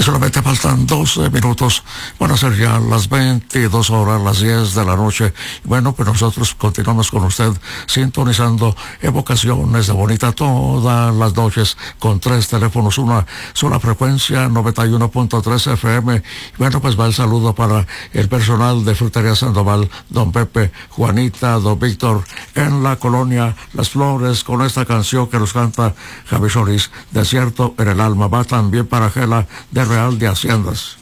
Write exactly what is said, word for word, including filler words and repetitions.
solamente faltan doce minutos, van a ser ya las veintidós horas, las diez de la noche. Bueno, pues nosotros continuamos con usted sintonizando Evocaciones de Bonita todas las noches con tres teléfonos, una sola frecuencia, noventa y uno punto tres F M. Bueno, pues va el saludo para el personal de Frutería Sandoval, don Pepe, Juanita, don Víctor, en la colonia Las Flores, con esta canción que nos canta Javi Solís, Desierto en el alma. Va también para Gela de Real de Haciendas.